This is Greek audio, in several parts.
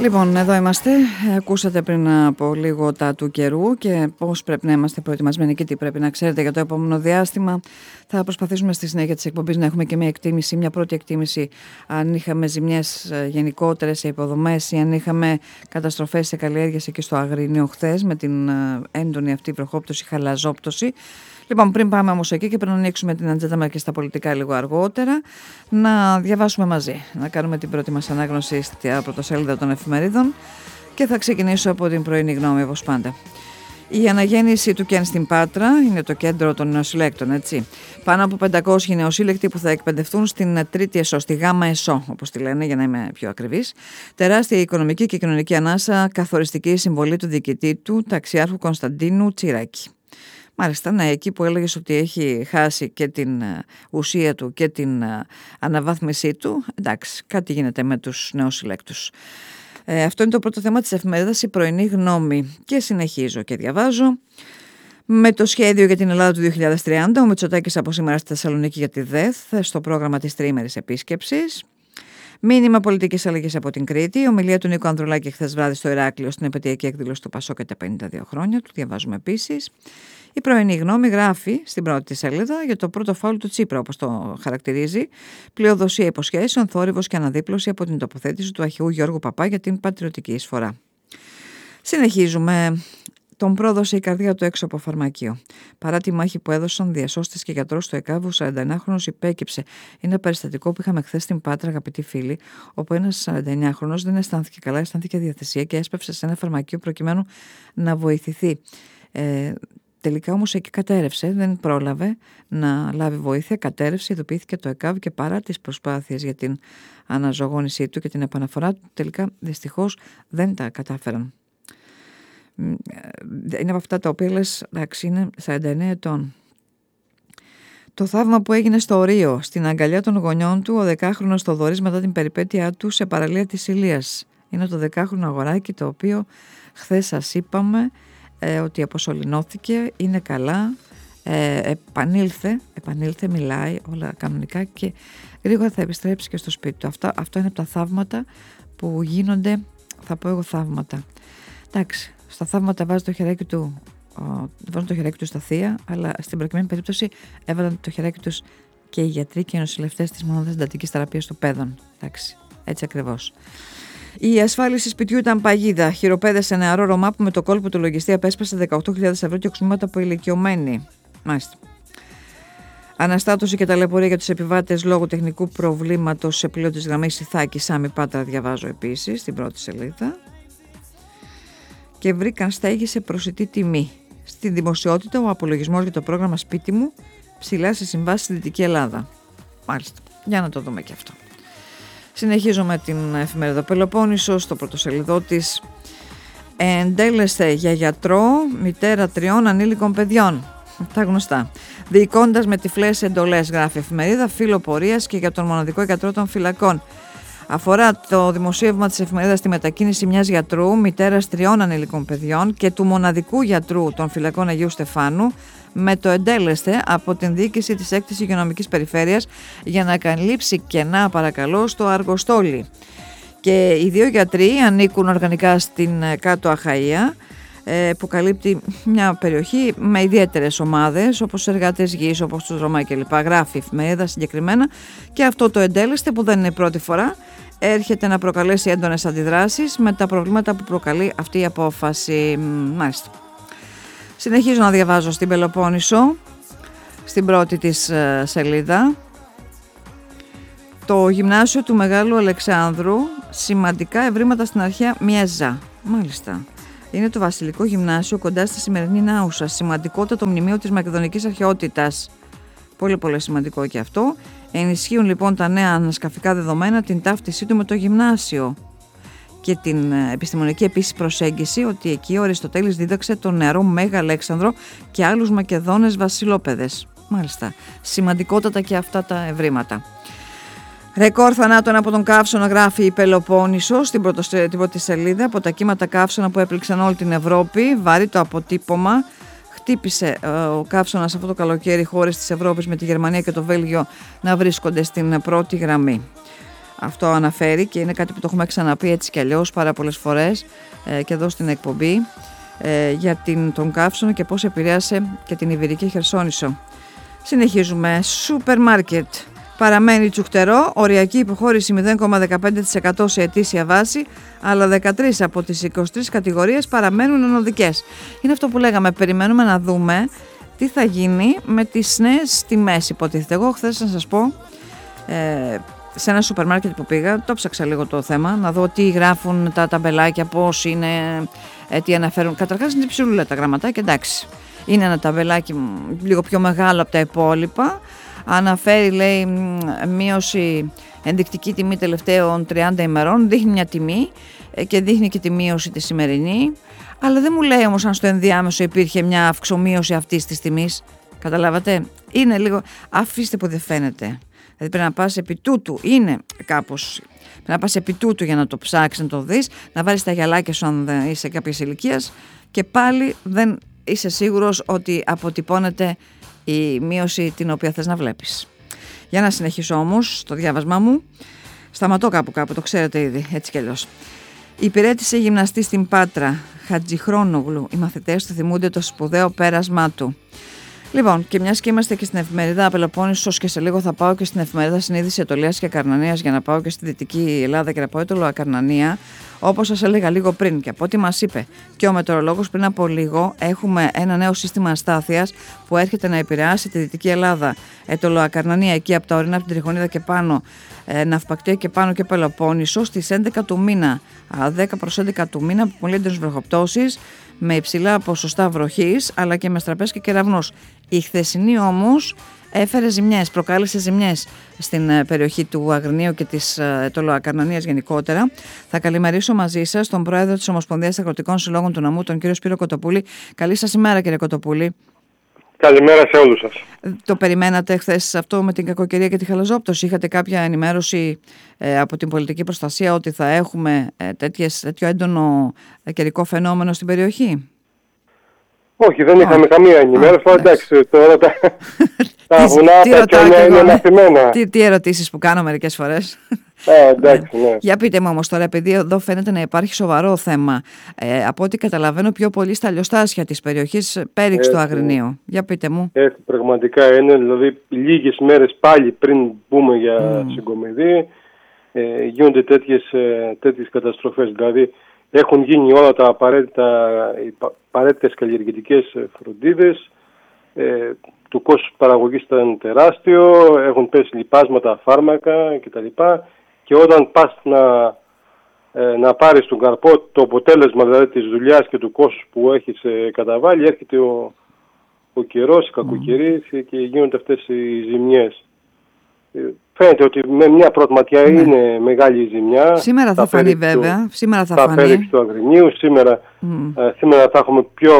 Λοιπόν, εδώ είμαστε. Ακούσατε πριν από λίγο τα του καιρού και πώς πρέπει να είμαστε προετοιμασμένοι και τι πρέπει να ξέρετε για το επόμενο διάστημα. Θα προσπαθήσουμε στη συνέχεια της εκπομπής να έχουμε και μια εκτίμηση, μια πρώτη εκτίμηση αν είχαμε ζημιές γενικότερες σε υποδομές ή αν είχαμε καταστροφές σε καλλιέργειες εκεί στο Αγρίνιο χθες με την έντονη αυτή βροχόπτωση, χαλαζόπτωση. Λοιπόν, πριν πάμε όμως εκεί και πριν ανοίξουμε την ατζέντα μας και στα πολιτικά λίγο αργότερα, να διαβάσουμε μαζί, να κάνουμε την πρώτη μας ανάγνωση στη πρωτοσέλιδα των εφημερίδων και θα ξεκινήσω από την πρωινή γνώμη, όπως πάντα. Η αναγέννηση του Κεν στην Πάτρα είναι το κέντρο των νεοσυλλέκτων, έτσι. Πάνω από 500 νεοσύλλεκτοι που θα εκπαιδευτούν στην τρίτη ΕΣΟ, στη ΓΑΜΑ ΕΣΟ, όπως τη λένε, για να είμαι πιο ακριβής. Τεράστια οικονομική και κοινωνική ανάσα, καθοριστική συμβολή του διοικητή του, ταξιάρχου Κωνσταντίνου Τσιράκη. Μάλιστα, ναι, εκεί που έλεγες ότι έχει χάσει και την ουσία του και την αναβάθμισή του, εντάξει, κάτι γίνεται με τους νεοσυλλέκτους. Αυτό είναι το πρώτο θέμα της εφημερίδας, η πρωινή γνώμη. Και συνεχίζω και διαβάζω. Με το σχέδιο για την Ελλάδα του 2030, ο Μητσοτάκης από σήμερα στη Θεσσαλονίκη για τη ΔΕΘ, στο πρόγραμμα της τριήμερης επίσκεψης. Μήνυμα πολιτικής αλλαγής από την Κρήτη. Ομιλία του Νίκου Ανδρουλάκη χθες βράδυ στο Ηράκλειο στην επαιτειακή εκδήλωση του ΠΑΣΟΚ και τα 52 χρόνια του. Διαβάζουμε επίσης. Η πρωινή γνώμη γράφει στην πρώτη της σελίδα για το πρώτο φάουλ του Τσίπρα, όπως το χαρακτηρίζει. Πλειοδοσία υποσχέσεων, θόρυβος και αναδίπλωση από την τοποθέτηση του αρχηγού Γιώργου Παπά για την πατριωτική εισφορά. Συνεχίζουμε. Τον πρόδωσε η καρδιά του έξω από φαρμακείο. Παρά τη μάχη που έδωσαν διασώστες και γιατρός στο ΕΚΑΒ, ο 49χρονος υπέκυψε. Είναι ένα περιστατικό που είχαμε χθες στην Πάτρα, αγαπητοί φίλοι, όπου ένας 49χρονος δεν αισθάνθηκε καλά, αισθάνθηκε διαθεσία και έσπευσε σε ένα φαρμακείο προκειμένου να βοηθηθεί. Τελικά όμως εκεί κατέρευσε, δεν πρόλαβε να λάβει βοήθεια, κατέρευσε, ειδοποιήθηκε το ΕΚΑΒ και παρά τις προσπάθειες για την αναζωογόνησή του και την επαναφορά του, τελικά δυστυχώς δεν τα κατάφεραν. Είναι από αυτά τα οποία λες, εντάξει, είναι 49 ετών. Το θαύμα που έγινε στο Ορείο, στην αγκαλιά των γονιών του, ο 10χρονος Θοδωρής μετά την περιπέτειά του σε παραλία της Ηλίας. Είναι το 10χρονο αγοράκι το οποίο χθες σας είπαμε ότι αποσωληνώθηκε, είναι καλά, επανήλθε, μιλάει όλα κανονικά και γρήγορα θα επιστρέψει και στο σπίτι του. Αυτό είναι από τα θαύματα που γίνονται, θα πω εγώ θαύματα. Εντάξει, στα θαύματα βάζει το χεράκι του, βάζουν το χεράκι του στα θεία, αλλά στην προκειμένη περίπτωση έβαλαν το χεράκι τους και οι γιατροί και οι νοσηλευτές της μονάδας εντατικής θεραπείας του Πέδων. Εντάξει, έτσι ακριβώς. Η ασφάλιση σπιτιού ήταν παγίδα. Χειροπέδεσε νεαρό Ρωμά που με το κόλπο του λογιστή απέσπασε 18.000 ευρώ και οξυμάτα από ηλικιωμένη. Μάλιστα. Αναστάτωση και ταλαιπωρία για τους επιβάτες λόγω τεχνικού προβλήματος σε πλοίο της γραμμής Ιθάκη Σάμι Πάτρα, διαβάζω επίσης στην πρώτη σελίδα. Και βρήκαν στέγη σε προσιτή τιμή. Στην δημοσιότητα ο απολογισμός για το πρόγραμμα Σπίτι μου ψηλά σε συμβάσεις στη Δυτική Ελλάδα. Μάλιστα. Για να το δούμε και αυτό. Συνεχίζω με την εφημερίδα Πελοπόννησο στο πρωτοσελιδό της. Εντέλεστε για γιατρό μητέρα 3 ανήλικων παιδιών. Τα γνωστά. Διοικώντας με τυφλές εντολές, γράφει εφημερίδα, φύλλο πορείας και για τον μοναδικό γιατρό των φυλακών. Αφορά το δημοσίευμα της εφημερίδας τη μετακίνηση μιας γιατρού, μητέρας 3 ανηλικών παιδιών και του μοναδικού γιατρού των φυλακών Αγίου Στεφάνου με το εντέλεστε από την διοίκηση της 6ης Υγειονομικής Περιφέρειας για να καλύψει κενά, παρακαλώ, στο Αργοστόλι. Και οι 2 γιατροί ανήκουν οργανικά στην Κάτω Αχαΐα, που καλύπτει μια περιοχή με ιδιαίτερες ομάδες όπως εργάτες γης, όπως τους Ρωμά κλπ. Γράφει η εφημερίδα συγκεκριμένα και αυτό το εντέλεστε που δεν είναι η πρώτη φορά έρχεται να προκαλέσει έντονες αντιδράσεις με τα προβλήματα που προκαλεί αυτή η απόφαση. Μάλιστα. Συνεχίζω να διαβάζω στην Πελοπόννησο, στην πρώτη της σελίδα. Το γυμνάσιο του Μεγάλου Αλεξάνδρου, σημαντικά ευρήματα στην αρχαία Μιέζα. Μάλιστα. Είναι το Βασιλικό Γυμνάσιο κοντά στη σημερινή Νάουσα. Σημαντικότατο μνημείο της Μακεδονικής Αρχαιότητας. Πολύ πολύ σημαντικό και αυτό. Ενισχύουν λοιπόν τα νέα ανασκαφικά δεδομένα την ταύτισή του με το γυμνάσιο. Και την επιστημονική επίσης προσέγγιση ότι εκεί ο Αριστοτέλης δίδαξε τον νεαρό Μέγα Αλέξανδρο και άλλους Μακεδόνες βασιλόπαιδες. Μάλιστα. Σημαντικότατα και αυτά τα ευρήματα. Ρεκόρ θανάτων από τον καύσωνα, γράφει η Πελοπόννησο στην πρώτη σελίδα. Από τα κύματα καύσωνα που έπληξαν όλη την Ευρώπη, βαρύ το αποτύπωμα. Χτύπησε ο καύσωνας αυτό το καλοκαίρι χώρες της Ευρώπης με τη Γερμανία και το Βέλγιο να βρίσκονται στην πρώτη γραμμή. αυτό αναφέρει και είναι κάτι που το έχουμε ξαναπεί έτσι κι αλλιώς πάρα πολλές φορές και εδώ στην εκπομπή για τον καύσωνα και πώς επηρέασε και την Ιβηρική Χερσόνησο. Συνεχίζουμε. Σούπερ μάρκετ. Παραμένει τσουχτερό, οριακή υποχώρηση 0,15% σε ετήσια βάση, αλλά 13 από τις 23 κατηγορίες παραμένουν ανωδικές. Είναι αυτό που λέγαμε, περιμένουμε να δούμε τι θα γίνει με τις νέες τιμές, υποτίθεται. Εγώ χθες να σας πω, σε ένα σούπερ μάρκετ που πήγα, το ψάξα λίγο το θέμα, να δω τι γράφουν τα ταμπελάκια, πώς είναι, τι αναφέρουν. Καταρχάς είναι ψηλούλα τα γραμματάκια, εντάξει. Είναι ένα ταμπελάκι λίγο πιο μεγάλο από τα υπόλοιπα. Αναφέρει, λέει, μείωση, ενδεικτική τιμή τελευταίων 30 ημερών, δείχνει μια τιμή και δείχνει και τη μείωση τη σημερινή, αλλά δεν μου λέει όμως αν στο ενδιάμεσο υπήρχε μια αυξομείωση αυτής της τιμής. Καταλάβατε, είναι λίγο, αφήστε που δεν φαίνεται. Δηλαδή πρέπει να πας επί τούτου, είναι κάπως, πρέπει να πας επί τούτου για να το ψάξεις, να το δεις, να βάλεις τα γυαλάκια σου αν είσαι κάποιας ηλικίας και πάλι δεν είσαι σίγουρος ότι αποτυπώνεται η μείωση την οποία θες να βλέπεις. Για να συνεχίσω όμως το διάβασμά μου, σταματώ κάπου, το ξέρετε ήδη, έτσι κι αλλιώς. Υπηρέτησε γυμναστή στην Πάτρα, Χατζηχρόνογλου. Οι μαθητές του θυμούνται το σπουδαίο πέρασμά του. Λοιπόν, και μιας και είμαστε και στην εφημερίδα Πελοπόννησος και σε λίγο θα πάω και στην εφημερίδα Συνείδηση Αιτωλίας και Ακαρνανίας για να πάω και στη Δυτική Ελλάδα και να πάω το Ακαρνανία. Όπως σας έλεγα λίγο πριν και από ό,τι μας είπε και ο μετεωρολόγος πριν από λίγο, έχουμε ένα νέο σύστημα αστάθειας που έρχεται να επηρεάσει τη Δυτική Ελλάδα. Αιτωλοακαρνανία, εκεί από τα ορεινά, από την Τριχονίδα και πάνω, Ναυπακτία και πάνω και Πελοπόννησο, στις 11 του μήνα, 10 προς 11 του μήνα, από πολύ έντονες βροχοπτώσεις, με υψηλά ποσοστά βροχής, αλλά και με στραπές και κεραυνούς. Η χθεσινή όμως έφερε ζημιές, προκάλεσε ζημιές στην περιοχή του Αγρινίου και της Αιτωλοακαρνανίας γενικότερα. Θα καλημερίσω μαζί σας τον πρόεδρο της Ομοσπονδίας Αγροτικών Συλλόγων του Νομού, τον κύριο Σπύρο Κοτοπούλη. Καλή σας ημέρα, κύριε Κοτοπούλη. Καλημέρα σε όλους σας. Το περιμένατε χθες αυτό με την κακοκαιρία και τη χαλαζόπτωση? Είχατε κάποια ενημέρωση από την πολιτική προστασία ότι θα έχουμε τέτοιο έντονο καιρικό φαινόμενο στην περιοχή? Όχι, δεν είχαμε καμία ενημέρωση. Εντάξει, τώρα τα βουνά τα είναι μαθημένα. Τι ερωτήσεις που κάνω μερικές φορές. Εντάξει, ναι. Για πείτε μου όμως τώρα, επειδή εδώ φαίνεται να υπάρχει σοβαρό θέμα, από ό,τι καταλαβαίνω πιο πολύ στα λιοστάσια της περιοχής Πέριξ του Αγρινίου. Για πείτε μου. Πραγματικά είναι, δηλαδή λίγες μέρες πάλι πριν μπούμε για συγκομιδή, γίνονται τέτοιες καταστροφές. Δηλαδή έχουν γίνει όλα τα απαραίτητες καλλιεργητικές φροντίδες, το κόστος παραγωγής ήταν τεράστιο, έχουν πέσει λιπάσματα, φάρμακα κτλ. Και όταν πας να πάρεις τον καρπό, το αποτέλεσμα δηλαδή της δουλειάς και του κόστους που έχεις καταβάλει, έρχεται ο καιρός, η κακοκαιρία και γίνονται αυτές οι ζημιές. Φαίνεται ότι με μια πρώτη ματιά είναι μεγάλη η ζημιά. Σήμερα θα φανεί βέβαια. Σήμερα θα φανεί. Πέριξ του Αγρινίου. Σήμερα θα έχουμε πιο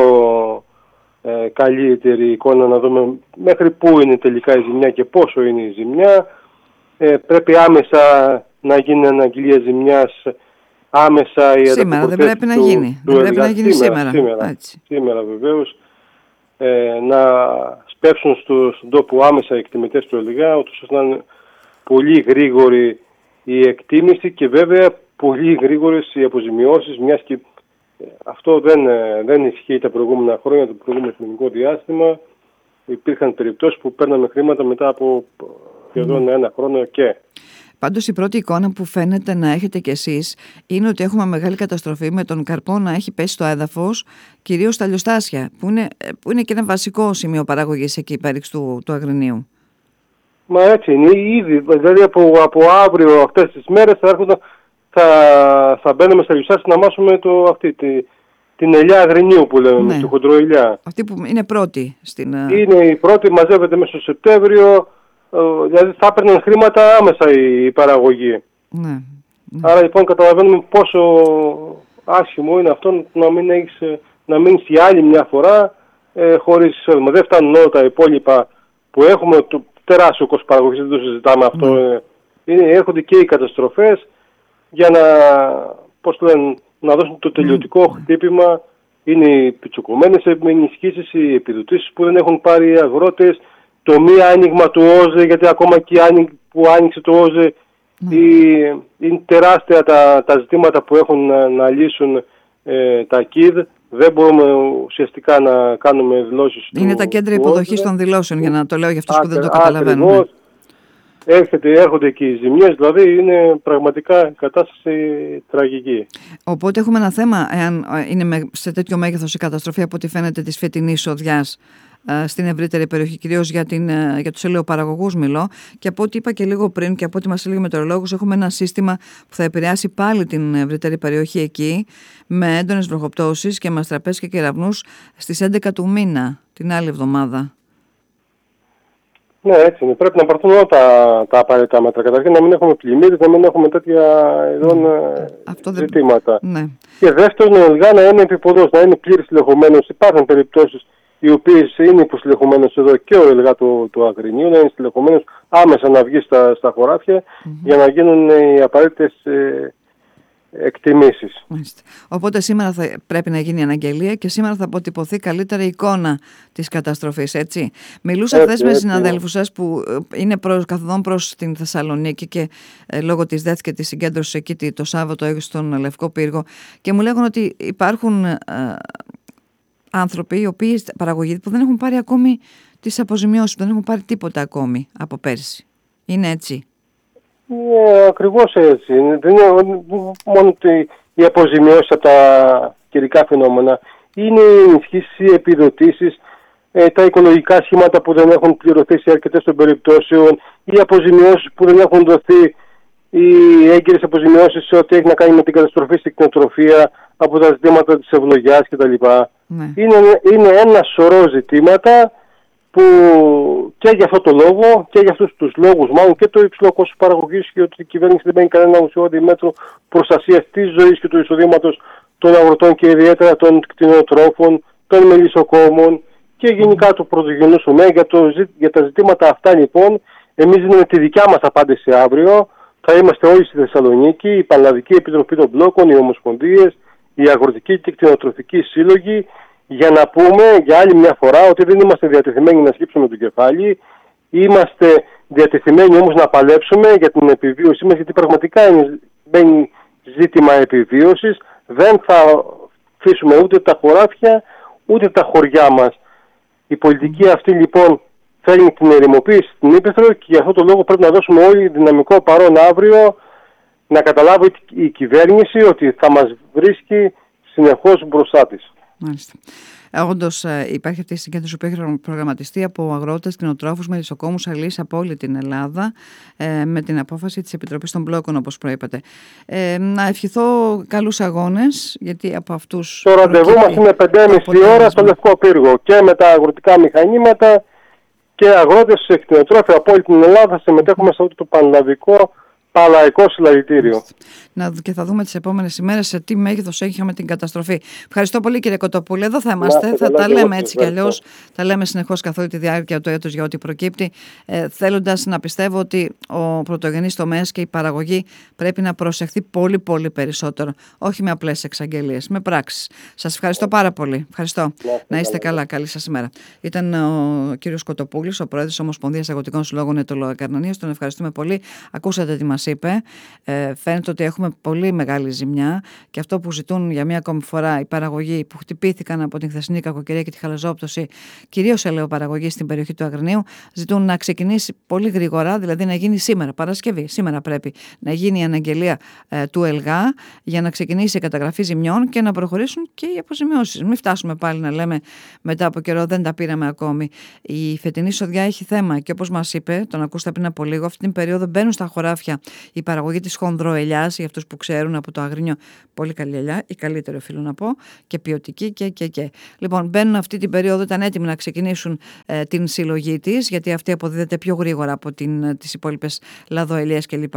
καλύτερη εικόνα να δούμε μέχρι πού είναι τελικά η ζημιά και πόσο είναι η ζημιά. Πρέπει άμεσα να γίνει αναγγελία ζημιάς. Άμεσα η σήμερα δεν πρέπει να γίνει. Δεν πρέπει να γίνει σήμερα βεβαίως. Να σπεύσουν στον τόπο άμεσα οι εκτιμητές του ΕΛΓΑ, ώστε να είναι πολύ γρήγορη η εκτίμηση και βέβαια πολύ γρήγορες οι αποζημιώσεις, μιας και αυτό δεν ισχύει τα προηγούμενα χρόνια, το προηγούμενο εθνικό διάστημα. Υπήρχαν περιπτώσεις που παίρναμε χρήματα μετά από σχεδόν ένα χρόνο και... Πάντως η πρώτη εικόνα που φαίνεται να έχετε κι εσείς είναι ότι έχουμε μεγάλη καταστροφή με τον καρπό να έχει πέσει στο έδαφος, κυρίως στα λιοστάσια, που είναι και ένα βασικό σημείο παραγωγής εκεί Πέριξ του Αγρινίου. Μα έτσι είναι ήδη, δηλαδή από αύριο αυτές τις μέρες θα μπαίνουμε στα λιοστάσια να μάσουμε την ελιά Αγρινίου που λέμε, τη χοντροελιά. Αυτή που είναι πρώτη στην... Είναι η πρώτη, μαζεύεται μέσα στο Σεπτέμβριο. Δηλαδή θα έπαιρναν χρήματα άμεσα η παραγωγή. Ναι. Άρα λοιπόν καταλαβαίνουμε πόσο άσχημο είναι αυτό να μείνεις η άλλη μια φορά χωρίς εισόδημα. Δεν φτάνουν όλα τα υπόλοιπα που έχουμε, το τεράστιο κόστος παραγωγής, δεν το συζητάμε αυτό. Έρχονται και οι καταστροφές για να δώσουν το τελειωτικό χτύπημα. Είναι οι πιτσοκομμένες ενισχύσεις, οι επιδοτήσεις που δεν έχουν πάρει οι αγρότες, το μη άνοιγμα του ΟΖΕ, γιατί ακόμα και που άνοιξε το ΟΖΕ Είναι τεράστια τα ζητήματα που έχουν να λύσουν τα ΚΙΔ. Δεν μπορούμε ουσιαστικά να κάνουμε δηλώσεις. Είναι τα κέντρα υποδοχής των δηλώσεων, για να το λέω για αυτούς που δεν το καταλαβαίνουν. Ακριβώς. Έρχονται και οι ζημιές, δηλαδή είναι πραγματικά κατάσταση τραγική. Οπότε έχουμε ένα θέμα, εάν είναι σε τέτοιο μέγεθος η καταστροφή από ό,τι φαίνεται της φετινής οδιάς στην ευρύτερη περιοχή, κυρίως για τους ελαιοπαραγωγούς μιλώ, και από ό,τι είπα και λίγο πριν και από ό,τι μας έλεγε ο μετεωρολόγος, έχουμε ένα σύστημα που θα επηρεάσει πάλι την ευρύτερη περιοχή εκεί, με έντονες βροχοπτώσεις και μαστραπές και κεραυνούς στις 11 του μήνα, την άλλη εβδομάδα. Ναι, έτσι είναι. Πρέπει να πάρθουν όλα τα απαραίτητα μέτρα. Καταρχήν να μην έχουμε πλημμύρες, να μην έχουμε τέτοια ζητήματα. Ναι. Και δεύτερον, ο ΕΛΓΑ να είναι επιποδός, να είναι πλήρης συλλεγωμένος. Υπάρχουν περιπτώσεις οι οποίες είναι υποσυλλεγωμένος εδώ και ο ΕΛΓΑ του Αγρινίου, να είναι συλλεγωμένος άμεσα να βγει στα χωράφια για να γίνουν οι απαραίτητες εκτιμήσεις. Οπότε σήμερα θα πρέπει να γίνει αναγγελία και σήμερα θα αποτυπωθεί καλύτερη εικόνα της καταστροφής, έτσι. Μιλούσα χθες με συναδέλφους σας που είναι καθοδόν προς την Θεσσαλονίκη και λόγω της ΔΕΘ και της συγκέντρωσης εκεί το Σάββατο στον Λευκό Πύργο, και μου λέγουν ότι υπάρχουν άνθρωποι, οι οποίοι παραγωγοί που δεν έχουν πάρει ακόμη τις αποζημιώσεις, δεν έχουν πάρει τίποτα ακόμη από πέρσι. Είναι έτσι? Ακριβώς έτσι. Δεν είναι μόνο οι αποζημιώσεις από τα καιρικά φαινόμενα. Είναι οι ενισχύσεις, οι επιδοτήσεις, τα οικολογικά σχήματα που δεν έχουν πληρωθεί σε αρκετές των περιπτώσεων, οι αποζημιώσεις που δεν έχουν δοθεί, οι έγκυρες αποζημιώσεις σε ό,τι έχει να κάνει με την καταστροφή στην κτηνοτροφία, από τα ζητήματα της ευλογιάς κτλ. Ναι. Είναι ένα σωρό ζητήματα που και για αυτό το λόγο και για αυτούς τους λόγους, μάλλον και το υψηλό κόστος παραγωγής και ότι η κυβέρνηση δεν παίρνει κανένα ουσιώδη μέτρο προστασίας της ζωής και του εισοδήματος των αγροτών και ιδιαίτερα των κτηνοτρόφων, των μελισσοκόμων και γενικά του πρωτογενούς τομέα. Για τα ζητήματα αυτά λοιπόν, εμείς δίνουμε τη δικιά μας απάντηση αύριο. Θα είμαστε όλοι στη Θεσσαλονίκη, η Πανελλαδική Επιτροπή των Μπλόκων, οι Ομοσπονδίες, οι Αγροτικοί και Κτηνοτροφικοί Σύλλογοι, για να πούμε για άλλη μια φορά ότι δεν είμαστε διατεθειμένοι να σκύψουμε το κεφάλι. Είμαστε διατεθειμένοι όμως να παλέψουμε για την επιβίωσή μας, γιατί πραγματικά μπαίνει ζήτημα επιβίωσης. Δεν θα αφήσουμε ούτε τα χωράφια ούτε τα χωριά μας. Η πολιτική αυτή λοιπόν φέρνει την ερημοποίηση στην Ήπεθρο και για αυτό το λόγο πρέπει να δώσουμε όλοι δυναμικό παρόν αύριο, να καταλάβει η κυβέρνηση ότι θα μας βρίσκει συνεχώς μπροστά της. Μάλιστα. Όντως υπάρχει αυτή η συγκέντρωση που έχει προγραμματιστεί από αγρότες, κτηνοτρόφους, μελισσοκόμους, αλείς από όλη την Ελλάδα, με την απόφαση της Επιτροπής των Μπλόκων, όπως προείπατε. Να ευχηθώ καλούς αγώνες, γιατί από αυτούς... Το ραντεβού μας είναι 5,5 ώρα στο Λευκό Πύργο και με τα αγροτικά μηχανήματα και αγρότες σε κτηνοτρόφια από όλη την Ελλάδα συμμετέχουμε σε αυτό το πανελλαδικό παλαϊκό συλλαλητήριο. Και θα δούμε τις επόμενες ημέρες σε τι μέγεθος είχαμε την καταστροφή. Ευχαριστώ πολύ, κύριε Κοτοπούλη. Εδώ θα είμαστε. Θα τα λέμε έτσι κι αλλιώς. Τα λέμε συνεχώς καθ' όλη τη διάρκεια του έτους για ό,τι προκύπτει. Θέλοντας να πιστεύω ότι ο πρωτογενής τομέας και η παραγωγή πρέπει να προσεχθεί πολύ πολύ περισσότερο. Όχι με απλές εξαγγελίες, με πράξεις. Σας ευχαριστώ πάρα πολύ. Ευχαριστώ. Να είστε καλά. Καλή σας ημέρα. Ήταν ο κύριος Κοτοπούλης, ο πρόεδρος της Ομοσπονδίας Αγροτικών Συλλόγων Αιτωλοακαρνανίας. Τον ευχαριστούμε πολύ. Ακούσατε τι μας είπε. Φαίνεται ότι έχουμε πολύ μεγάλη ζημιά και αυτό που ζητούν για μία ακόμη φορά οι παραγωγοί που χτυπήθηκαν από την χθεσινή κακοκαιρία και τη χαλαζόπτωση, κυρίως ελαιοπαραγωγή στην περιοχή του Αγρινίου, ζητούν να ξεκινήσει πολύ γρήγορα, δηλαδή να γίνει σήμερα, Παρασκευή. Σήμερα πρέπει να γίνει η αναγγελία του ΕΛΓΑ για να ξεκινήσει η καταγραφή ζημιών και να προχωρήσουν και οι αποζημιώσεις. Μην φτάσουμε πάλι να λέμε μετά από καιρό δεν τα πήραμε ακόμη. Η φετινή σοδιά έχει θέμα και όπως μας είπε, τον ακούστε πριν από λίγο, αυτή την περίοδο μπαίνουν στα χωράφια η παραγωγή της χονδροελιάς, για αυτούς που ξέρουν από το Αγρίνιο, πολύ καλή ελιά, η καλύτερη οφείλω να πω, και ποιοτική και. Λοιπόν, μπαίνουν αυτή την περίοδο, ήταν έτοιμοι να ξεκινήσουν την συλλογή της, γιατί αυτή αποδίδεται πιο γρήγορα από τις υπόλοιπες λαδοελιές κλπ.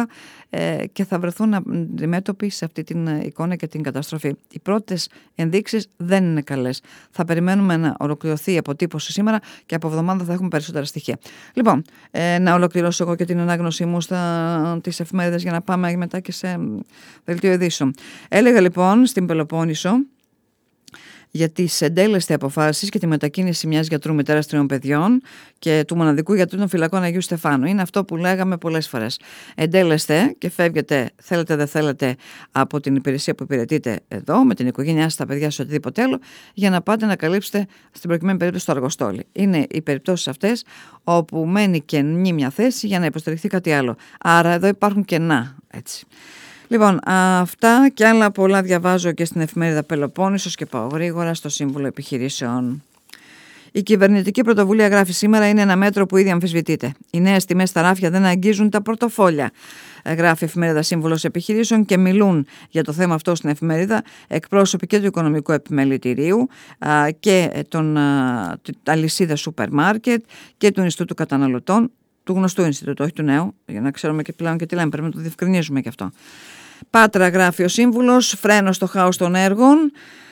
Και θα βρεθούν αντιμέτωποι σε αυτή την εικόνα και την καταστροφή. Οι πρώτες ενδείξεις δεν είναι καλές. Θα περιμένουμε να ολοκληρωθεί η αποτύπωση σήμερα και από εβδομάδα θα έχουμε περισσότερα στοιχεία. Λοιπόν, να ολοκληρώσω εγώ και την ανάγνωσή μου τις εφημερίδες για να πάμε μετά και σε δελτίο ειδήσεων. Έλεγα λοιπόν στην Πελοπόννησο για τις εντέλεστες αποφάσεις και τη μετακίνηση μιας γιατρού μητέρας 3 παιδιών και του μοναδικού γιατρού των φυλακών Αγίου Στεφάνου. Είναι αυτό που λέγαμε πολλές φορές. Εντέλεστε και φεύγετε, θέλετε δεν θέλετε, από την υπηρεσία που υπηρετείτε εδώ, με την οικογένειά σας, τα παιδιά σας, οτιδήποτε άλλο, για να πάτε να καλύψετε στην προκειμένη περίπτωση το αργοστόλι. Είναι οι περιπτώσεις αυτές όπου μένει κενή μια θέση για να υποστηριχθεί κάτι άλλο. Άρα εδώ υπάρχουν κενά, έτσι. Λοιπόν, αυτά και άλλα πολλά διαβάζω και στην εφημερίδα Πελοπόννησος και πάω γρήγορα στο Σύμβουλο Επιχειρήσεων. Η κυβερνητική πρωτοβουλία, γράφει σήμερα, είναι ένα μέτρο που ήδη αμφισβητείται. Οι νέες τιμές στα ράφια δεν αγγίζουν τα πορτοφόλια, γράφει η εφημερίδα Σύμβουλος Επιχειρήσεων, και μιλούν για το θέμα αυτό στην εφημερίδα εκπρόσωποι και του Οικονομικού Επιμελητηρίου και των αλυσίδα σούπερ μάρκετ και του Ινστιτούτου Καταναλωτών, του γνωστού Ινστιτούτου, όχι του νέου, για να ξέρουμε και πλέον και τι λέμε, πρέπει να το διευκρινίζουμε και αυτό. Πάτρα, γράφει ο Σύμβουλος, φρένο στο χάος των έργων.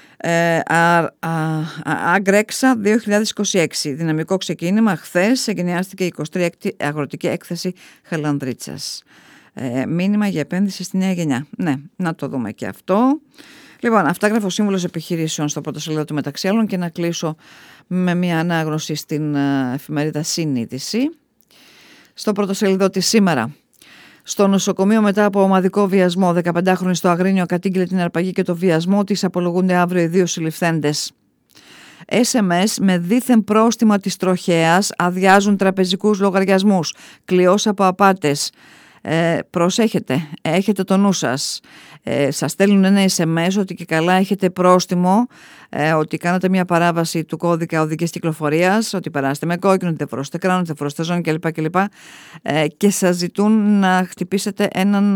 Αγκρέξα 2026. Δυναμικό ξεκίνημα. Χθες εγκαινιάστηκε η 23η αγροτική έκθεση Χαλανδρίτσας. Μήνυμα για επένδυση στη νέα γενιά. Ναι, να το δούμε και αυτό. Λοιπόν, αυτά γράφει ο Σύμβουλος Επιχειρήσεων στο πρωτοσέλιδο του, μεταξύ άλλων, και να κλείσω με μια ανάγνωση στην εφημερίδα Συνείδηση. Στο πρωτοσέλιδο της σήμερα. Στο νοσοκομείο μετά από ομαδικό βιασμό, 15χρονη στο Αγρίνιο κατήγγειλε την αρπαγή και το βιασμό της. Απολογούνται αύριο οι 2 συλληφθέντες. SMS με δίθεν πρόστιμα της τροχέας αδειάζουν τραπεζικούς λογαριασμούς. Κλειός από απάτες. Προσέχετε, έχετε το νου σας. Σας στέλνουν ένα SMS ότι και καλά έχετε πρόστιμο, ότι κάνατε μια παράβαση του κώδικα οδικής κυκλοφορίας, ότι περάσετε με κόκκινο, ότι δεν φορώσετε κράνο, ότι δεν φορώσετε ζώνη κλπ. Και σας ζητούν να χτυπήσετε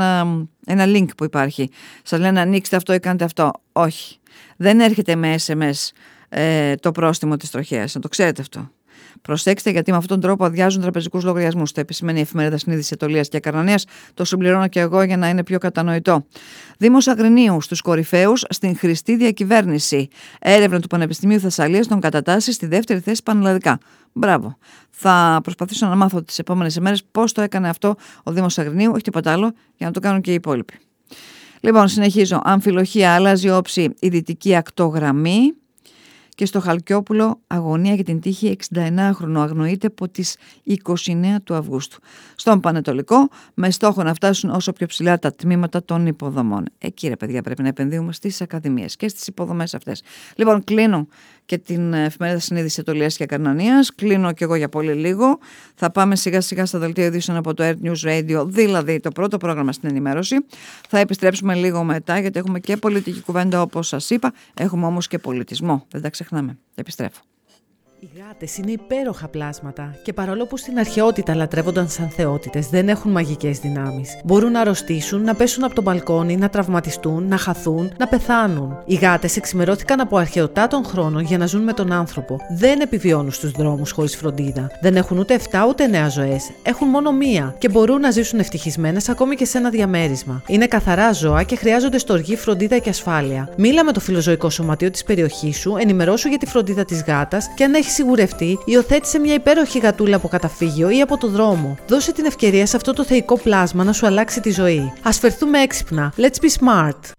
ένα link που υπάρχει. Σας λένε ανοίξτε αυτό ή κάντε αυτό. Όχι, δεν έρχεται με SMS το πρόστιμο της τροχέας, να το ξέρετε αυτό. Προσέξτε, γιατί με αυτόν τον τρόπο αδειάζουν τραπεζικούς λογαριασμούς. Το επισημαίνει η εφημερίδα Συνείδηση Ετωλείας και Καρνανίας. Το συμπληρώνω και εγώ για να είναι πιο κατανοητό. Δήμος Αγρινίου στους κορυφαίους στην χρηστή διακυβέρνηση. Έρευνα του Πανεπιστημίου Θεσσαλίας τον κατατάσσει στη δεύτερη θέση πανελλαδικά. Μπράβο. Θα προσπαθήσω να μάθω τις επόμενες ημέρες πώς το έκανε αυτό ο Δήμος Αγρινίου, όχι τίποτα άλλο, για να το κάνουν και οι υπόλοιποι. Λοιπόν, συνεχίζω. Αμφιλοχεία, αλλάζει όψη η δυτική ακτογραμμή. Και στο Χαλκιόπουλο αγωνία για την τύχη 69χρονου αγνοείται από τις 29 του Αυγούστου. Στον Πανετολικό, με στόχο να φτάσουν όσο πιο ψηλά τα τμήματα των υποδομών. Εκεί, ρε παιδιά, πρέπει να επενδύουμε στις ακαδημίες και στις υποδομές αυτές. Λοιπόν, κλείνω και την εφημερίδα Συνείδηση Ετωλείας και Καρνανίας. Κλείνω και εγώ για πολύ λίγο. Θα πάμε σιγά σιγά στα δελτία ειδήσεων από το Earth News Radio, δηλαδή το πρώτο πρόγραμμα στην ενημέρωση. Θα επιστρέψουμε λίγο μετά, γιατί έχουμε και πολιτική κουβέντα, όπως σας είπα. Έχουμε όμως και πολιτισμό. Δεν τα ξεχνάμε. Επιστρέφω. Οι γάτες είναι υπέροχα πλάσματα και παρόλο που στην αρχαιότητα λατρεύονταν σαν θεότητες, δεν έχουν μαγικές δυνάμεις. Μπορούν να αρρωστήσουν, να πέσουν από το μπαλκόνι, να τραυματιστούν, να χαθούν, να πεθάνουν. Οι γάτες εξημερώθηκαν από αρχαιοτάτων χρόνων για να ζουν με τον άνθρωπο. Δεν επιβιώνουν στους δρόμους χωρίς φροντίδα. Δεν έχουν ούτε 7 ούτε 9 ζωές. Έχουν μόνο μία και μπορούν να ζήσουν ευτυχισμένες ακόμη και σε ένα διαμέρισμα. Είναι καθαρά ζώα και χρειάζονται στοργή, φροντίδα και ασφάλεια. Μίλα με το φιλοζωικό σωματείο της περιοχής σου, ενημερώσου για τη φροντίδα της γάτας και αν έχει σιγουρευτεί, υιοθέτησε μια υπέροχη γατούλα από καταφύγιο ή από το δρόμο. Δώσε την ευκαιρία σε αυτό το θεϊκό πλάσμα να σου αλλάξει τη ζωή. Ας φερθούμε έξυπνα. Let's be smart.